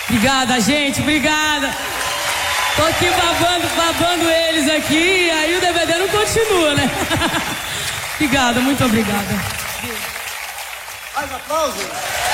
Obrigada, gente, obrigada. Tô aqui babando eles aqui, aí o DVD não continua, né? Obrigada, muito obrigada. Mais aplausos.